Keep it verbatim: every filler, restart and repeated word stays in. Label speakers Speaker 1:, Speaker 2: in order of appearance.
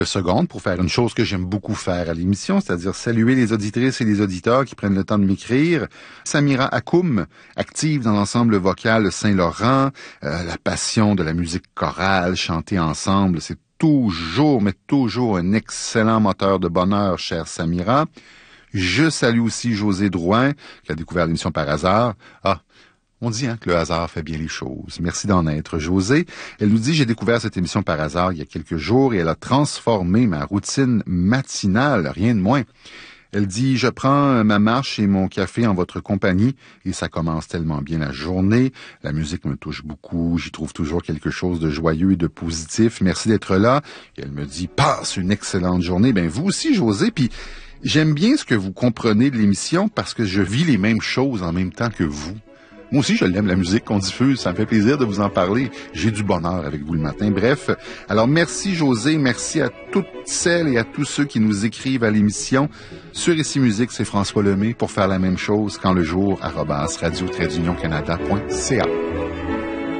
Speaker 1: secondes pour faire une chose que j'aime beaucoup faire à l'émission, c'est-à-dire saluer les auditrices et les auditeurs qui prennent le temps de m'écrire. Samira Akoum, active dans l'ensemble vocal Saint-Laurent, euh, la passion de la musique chorale, chanter ensemble, c'est toujours, mais toujours un excellent moteur de bonheur, chère Samira. Je salue aussi José Drouin, qui a découvert l'émission par hasard. Ah, on dit hein, que le hasard fait bien les choses. Merci d'en être, José. Elle nous dit, j'ai découvert cette émission par hasard il y a quelques jours et elle a transformé ma routine matinale, rien de moins. Elle dit, je prends ma marche et mon café en votre compagnie et ça commence tellement bien la journée. La musique me touche beaucoup, j'y trouve toujours quelque chose de joyeux et de positif. Merci d'être là. Et elle me dit, passe une excellente journée. Ben vous aussi, José. Puis j'aime bien ce que vous comprenez de l'émission parce que je vis les mêmes choses en même temps que vous. Moi aussi, je l'aime, la musique qu'on diffuse. Ça me fait plaisir de vous en parler. J'ai du bonheur avec vous le matin. Bref, alors merci José, merci à toutes celles et à tous ceux qui nous écrivent à l'émission. Sur Ici Musique, c'est François Lemay pour faire la même chose quand le jour, arobase radio-canada point c a.